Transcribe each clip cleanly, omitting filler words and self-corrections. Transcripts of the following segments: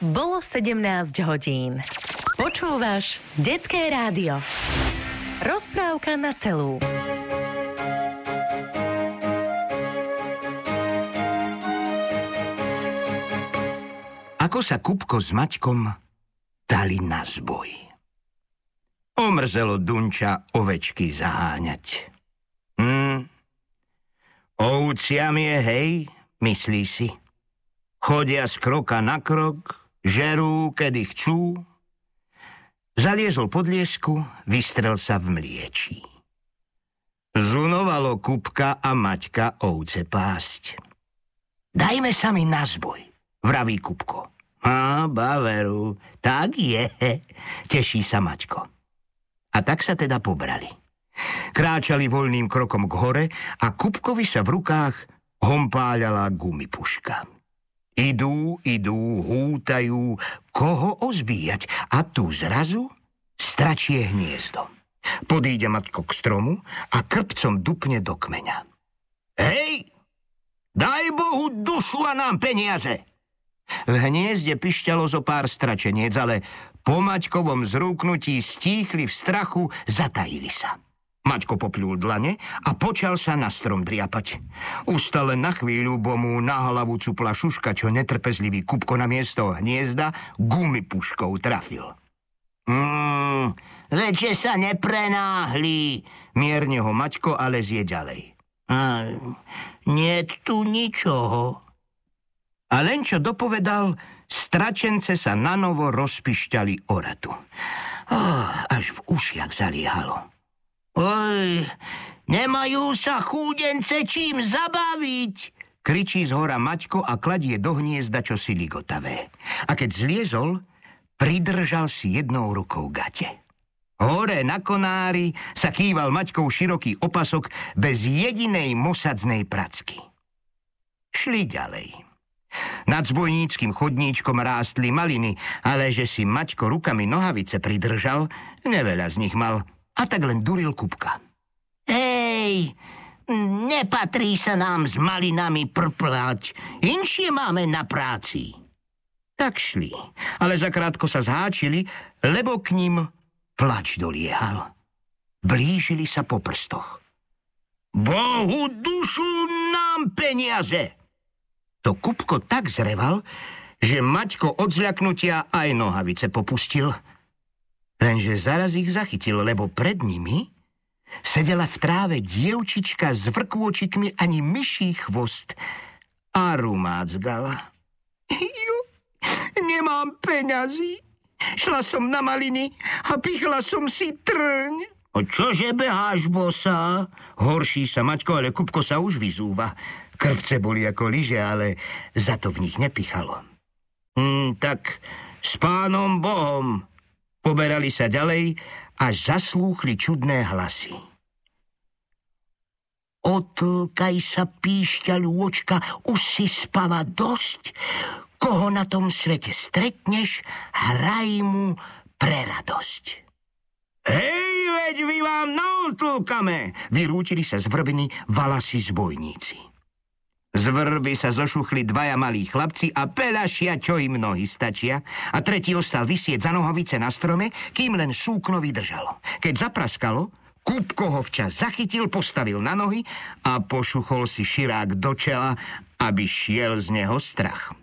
Bolo 17 hodín. Počúvaš Detské rádio. Rozprávka na celú. Ako sa Kupko s Maťkom dali na zboj. Omrzelo Dunča ovečky zaháňať. Ovciam je, hej, myslí si. Chodia z kroka na krok, žerú, kedy chcú. Zaliezol pod liesku, vystrel sa v mliečí. Zunovalo Kupka a Maťka ovce pásť. Dajme sa mi na zboj, vraví Kupko. Baveru, tak je, teší sa Maťko. A tak sa teda pobrali. Kráčali voľným krokom k hore a Kupkovi sa v rukách hompáľala gumipuška. Idú, hútajú, koho ozbíjať a tu zrazu stračie hniezdo. Podíde Maťko k stromu a krpcom dupne do kmeňa. Hej, daj Bohu dušu a nám peniaze! V hniezde pišťalo zo pár stračeniec, ale po Maťkovom zrúknutí stíchli v strachu, zatajili sa. Maťko popľul dlane a počal sa na strom driapať. Ustale na chvíľu, bo mu na hlavu cupla šuška, čo netrpezlivý Kupko na miesto hniezda gumipuškou trafil. Veďže sa neprenáhli, mierne ho Maťko a lezie ďalej. Niet tu ničoho. A len čo dopovedal, stračence sa nanovo rozpišťali o ratu. Až v ušiach zaliehalo. Oj, nemajú sa chúdence čím zabaviť, kričí zhora Maťko a kladie do hniezda čosi ligotavé. A keď zliezol, pridržal si jednou rukou gate. Hore na konári sa kýval Maťkov široký opasok bez jedinej mosadznej pracky. Šli ďalej. Nad zbojníckým chodníčkom rástli maliny, ale že si Maťko rukami nohavice pridržal, neveľa z nich mal, a tak len duril Kupka. Hej, nepatrí sa nám s malinami prplať, inšie máme na práci. Tak šli, ale zakrátko sa zháčili, lebo k ním plač doliehal. Blížili sa po prstoch. Bohu dušu nám peniaze! To Kupko tak zreval, že Maťko od zľaknutia aj nohavice popustil. Lenže zaraz ich zachytil, lebo pred nimi sedela v tráve dievčička s vrkôčikmi ani myší chvost a rumácgala. Nemám peňazí. Šla som na maliny a pichla som si trň. Čože beháš, bosa? Horší sa Maťko, ale Kupko sa už vyzúva. Krpce boli ako lyže, ale za to v nich nepichalo. Tak s pánom Bohom. Poberali sa ďalej, až zaslúchli čudné hlasy. Otlkaj sa, píšťalôčka, už si spala dosť. Koho na tom svete stretneš, hraj mu pre radosť. Hej, veď vy vám naotlkame, vyrútili sa z vrbiny valasi zbojníci. Z vrby sa zošuchli dvaja malí chlapci a pelašia, čo im nohy stačia, a tretí ostal visieť za nohavice na strome, kým len súkno vydržalo. Keď zapraskalo, Kupko ho včas zachytil, postavil na nohy a pošuchol si širák do čela, aby šiel z neho strach.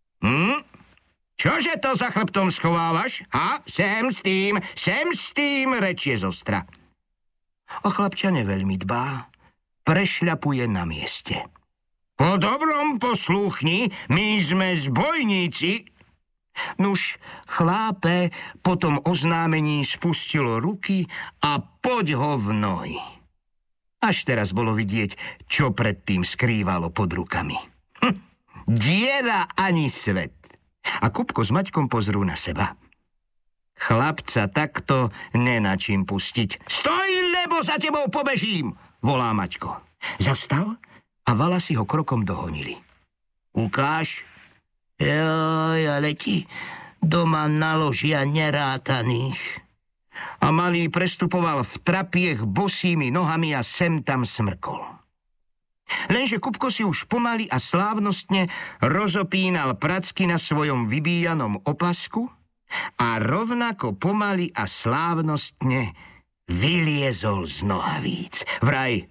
Čože to za chrbtom schovávaš? Sem s tým, rečie zostra. A chlapča neveľmi dbá, prešľapuje na mieste. Po dobrom poslúchni, my sme zbojníci. Nuž, chlápe potom oznámení spustilo ruky a poď ho v nohy. Až teraz bolo vidieť, čo predtým skrývalo pod rukami. Diera ani svet. A Kupko s Maťkom pozrú na seba. Chlapca takto nenačím pustiť. Stoj, lebo za tebou pobežím, volá Maťko. Zastal a valasi ho krokom dohonili. Ukáž? Joj, ale ti doma naložia nerátaných. A malý prestupoval v trapiech bosými nohami a sem tam smrkol. Lenže Kupko si už pomaly a slávnostne rozopínal pracky na svojom vybíjanom opasku a rovnako pomaly a slávnostne vyliezol z nohavíc. Vraj,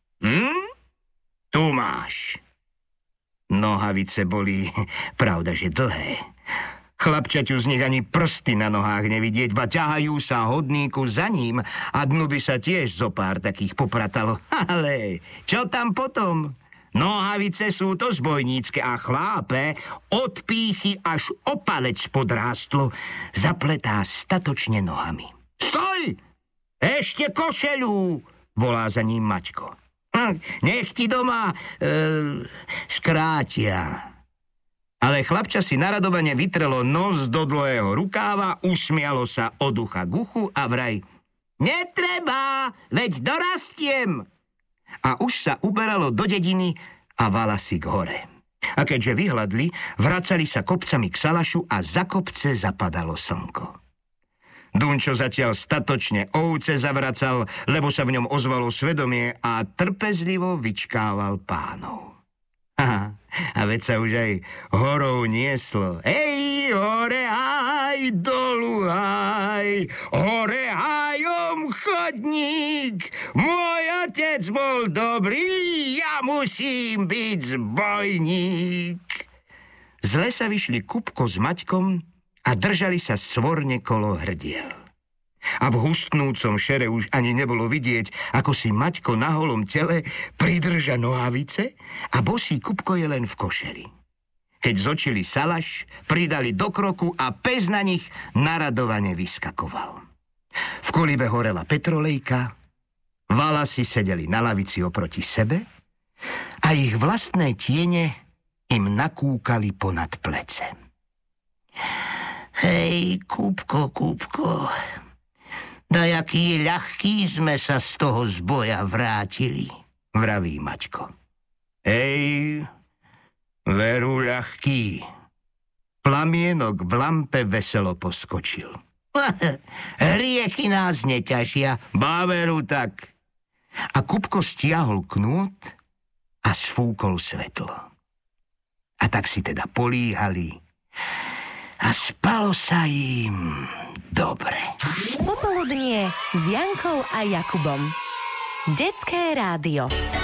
tu máš. Nohavice boli, pravda, že dlhé. Chlapčaťu z nich ani prsty na nohách nevidieť, ba ťahajú sa hodníku za ním a dnu by sa tiež zo pár takých popratalo. Ale čo tam potom? Nohavice sú to zbojnícke a chlápe od pýchy až o palec podrástlo, zapletá statočne nohami. Stoj! Ešte košeľu! Volá za ním Maťko. Nech ti doma skrátia. Ale chlapča si naradovane vytrelo nos do dlhého rukáva, usmialo sa od ucha k uchu a vraj, netreba, veď dorastiem. A už sa uberalo do dediny a Valasík hore. A keďže vyhladli, vracali sa kopcami k Salašu a za kopce zapadalo slnko. Dunčo zatiaľ statočne ovce zavracal, lebo sa v ňom ozvalo svedomie a trpezlivo vyčkával pánov. Aha, a veď sa už aj horou nieslo. Hej, hore haj, dolu haj, hore hajom chodník. Môj otec bol dobrý, ja musím byť zbojník. Z lesa vyšli Kupko s Maťkom a držali sa svorne kolo hrdiel. A v hustnúcom šere už ani nebolo vidieť, ako si Maťko na holom tele pridrža nohavice a bosý Kupko je len v košeli. Keď zočili Salaš, pridali do kroku a pes na nich naradovane vyskakoval. V kolibe horela petrolejka, Valasi sedeli na lavici oproti sebe a ich vlastné tiene im nakúkali ponad plece. Hej, Kupko, dajaký ľahký sme sa z toho zboja vrátili, vraví Maťko. Hej, veru ľahký. Plamienok v lampe veselo poskočil. Hriechy nás neťažia, báveru tak. A Kupko stiahol knôt a sfúkol svetlo. A tak si teda políhali a spalo sa im dobre. Popoludnie s Jankou a Jakubom. Detské rádio.